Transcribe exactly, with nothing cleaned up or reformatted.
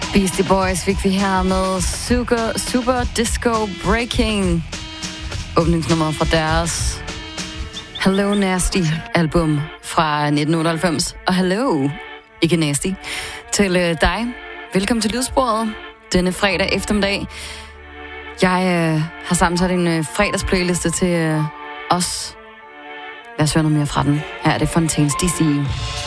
Beastie Boys fik vi her med Super, Super Disco Breaking. Åbningsnummer fra deres Hello Nasty album fra nitten otteoghalvfems. Og hello, ikke nasty, til øh, dig. Velkommen til Lydsporet denne fredag eftermiddag. Jeg øh, har sammensat en øh, fredagsplayliste til øh, os. Lad os høre noget mere fra den. Her er det Fontaines D C.